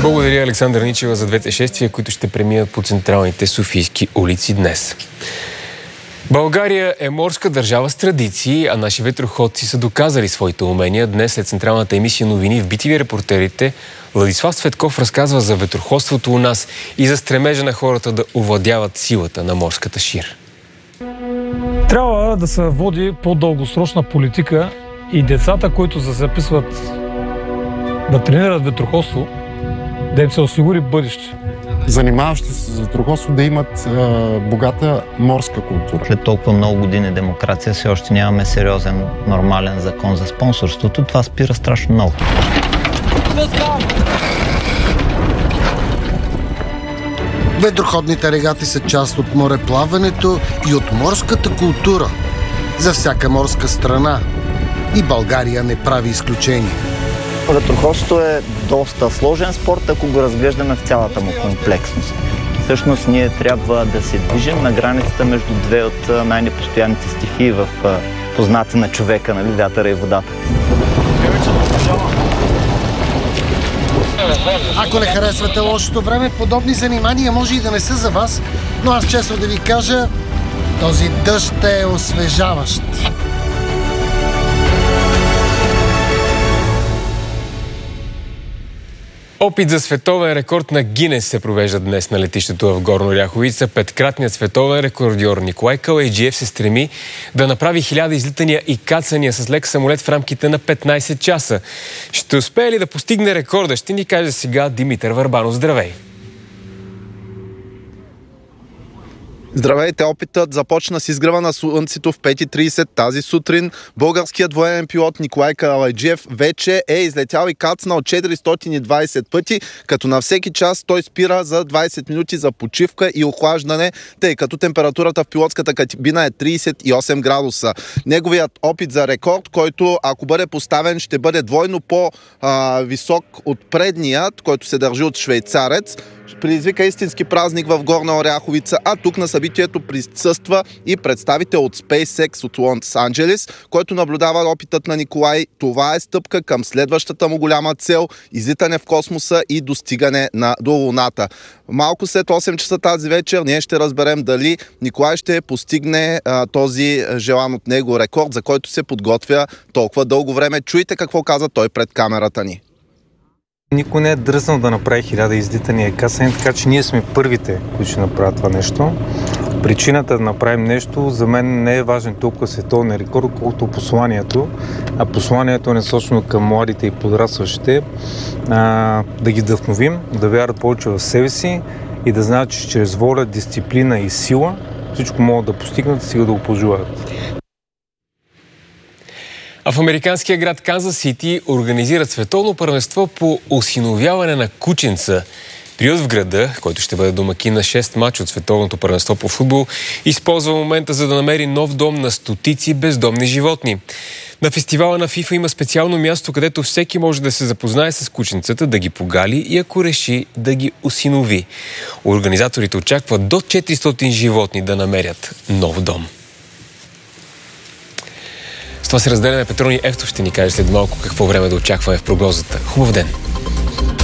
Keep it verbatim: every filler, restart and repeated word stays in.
Благодаря, Александър Ничева, за двете шествия, които ще преминат по централните софийски улици днес. България е морска държава с традиции, а наши ветроходци са доказали своите умения. Днес след централната емисия новини в би ти ви репортерите Владислав Цветков разказва за ветроходството у нас и за стремежа на хората да овладяват силата на морската шир. Трябва да се води по-дългосрочна политика и децата, които се записват да тренират ветроходство, да им се осигури бъдеще. Занимаващи се с ветроходство да имат а, богата морска култура. След толкова много години демокрация все още нямаме сериозен, нормален закон за спонсорството. Това спира страшно много. Ветроходните регати са част от мореплаването и от морската култура за всяка морска страна. И България не прави изключение. Ветроходството е доста сложен спорт, ако го разглеждаме в цялата му комплексност. Всъщност ние трябва да се движим на границата между две от най-непостоянните стихии в познати на човека, нали, вятъра и водата. Ако не харесвате лошото време, подобни занимания може и да не са за вас, но аз честно да ви кажа, този дъжд е освежаващ. Опит за световен рекорд на Гинес се провежда днес на летището в Горна Оряховица. Петкратният световен рекордьор Николай Калайджиев се стреми да направи хиляда излитания и кацания с лек самолет в рамките на петнайсет часа. Ще успее ли да постигне рекорда? Ще ни каже сега Димитър Върбанов. Здравей! Здравейте! Опитът започна с изгрева на слънцето в пет и трийсет тази сутрин. Българският военен пилот Николай Калайджиев вече е излетял и кацнал четиристотин и двайсет пъти, като на всеки час той спира за двайсет минути за почивка и охлаждане, тъй като температурата в пилотската кабина е трийсет и осем градуса. Неговият опит за рекорд, който ако бъде поставен, ще бъде двойно по-висок от предният, който се държи от швейцарец, предизвика истински празник в Горна Оряховица, а тук на събитието присъства и представител от SpaceX от Лос Анджелис, който наблюдава опитът на Николай. Това е стъпка към следващата му голяма цел – излитане в космоса и достигане на, до Луната. Малко след осем часа тази вечер ние ще разберем дали Николай ще постигне а, този желан от него рекорд, за който се подготвя толкова дълго време. Чуйте какво каза той пред камерата ни. Никой не е дръзнал да направи хиляда излитания и кацания, така че ние сме първите, които ще направят това нещо. Причината да направим нещо за мен не е важен толкова световен рекорд, колкото посланието. А посланието е насочено към младите и подрастващите, а, да ги вдъхновим, да вярват повече в себе си и да знаят, че чрез воля, дисциплина и сила всичко могат да постигнат и сега да го пожелаят. А в американския град Канзас Сити организират световно първенство по осиновяване на кученца. Приют в града, който ще бъде домакин на шест мача от световното първенство по футбол, използва момента, за да намери нов дом на стотици бездомни животни. На фестивала на FIFA има специално място, където всеки може да се запознае с кученцата, да ги погали и ако реши да ги осинови. Организаторите очакват до четиристотин животни да намерят нов дом. С това се разделяме. Петрони Ефтов ще ни каже след малко какво време да очакваме в прогнозата. Хубав ден!